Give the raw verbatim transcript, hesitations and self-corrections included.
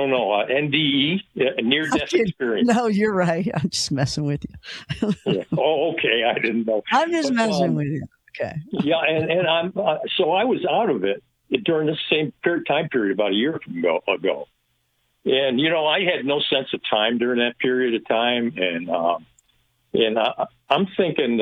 no. Uh, N D E, uh, near-death experience. No, you're right. I'm just messing with you. Yeah. Oh, okay. I didn't know. I'm just but, messing um, with you. Okay. Yeah, and, and I'm uh, so I was out of it during the same period, time period about a year ago, ago. And, you know, I had no sense of time during that period of time. And, uh, and I, I'm thinking